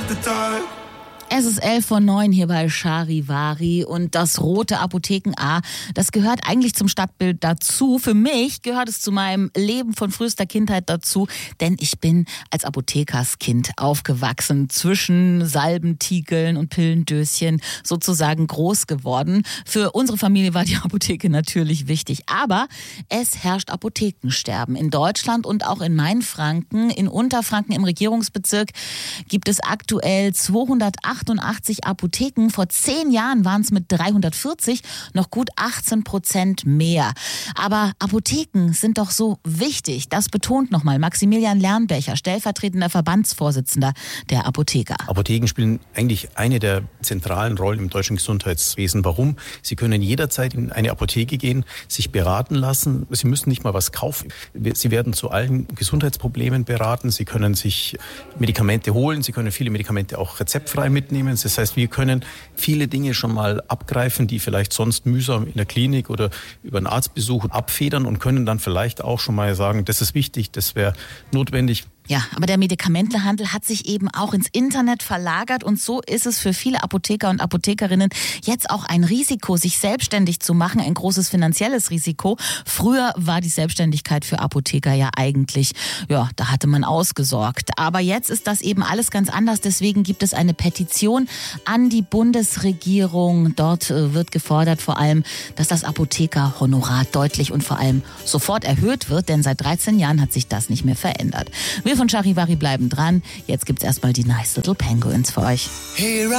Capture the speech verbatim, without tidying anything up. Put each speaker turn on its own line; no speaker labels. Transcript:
the dark.
Es ist elf vor neun hier bei Charivari und das rote Apotheken-A, das gehört eigentlich zum Stadtbild dazu. Für mich gehört es zu meinem Leben von frühester Kindheit dazu, denn ich bin als Apothekerskind aufgewachsen, zwischen Salbentikeln und Pillendöschen sozusagen groß geworden. Für unsere Familie war die Apotheke natürlich wichtig, aber es herrscht Apothekensterben in Deutschland und auch in Mainfranken. In Unterfranken im Regierungsbezirk gibt es aktuell zweihundertachtundachtzig Apotheken. Vor zehn Jahren waren es mit dreihundertvierzig noch gut achtzehn Prozent mehr. Aber Apotheken sind doch so wichtig. Das betont nochmal Maximilian Lernbecher, stellvertretender Verbandsvorsitzender der Apotheker.
Apotheken spielen eigentlich eine der zentralen Rollen im deutschen Gesundheitswesen. Warum? Sie können jederzeit in eine Apotheke gehen, sich beraten lassen. Sie müssen nicht mal was kaufen. Sie werden zu allen Gesundheitsproblemen beraten. Sie können sich Medikamente holen. Sie können viele Medikamente auch rezeptfrei mitnehmen. Das heißt, wir können viele Dinge schon mal abgreifen, die vielleicht sonst mühsam in der Klinik oder über einen Arztbesuch abfedern und können dann vielleicht auch schon mal sagen, das ist wichtig, das wäre notwendig.
Ja, aber der Medikamentenhandel hat sich eben auch ins Internet verlagert und so ist es für viele Apotheker und Apothekerinnen jetzt auch ein Risiko, sich selbstständig zu machen, ein großes finanzielles Risiko. Früher war die Selbstständigkeit für Apotheker ja eigentlich, ja, da hatte man ausgesorgt. Aber jetzt ist das eben alles ganz anders, deswegen gibt es eine Petition an die Bundesregierung. Dort wird gefordert vor allem, dass das Apothekerhonorar deutlich und vor allem sofort erhöht wird, denn seit dreizehn Jahren hat sich das nicht mehr verändert. Wir von Charivari bleiben dran. Jetzt gibt's erstmal die Nice Little Penguins für euch.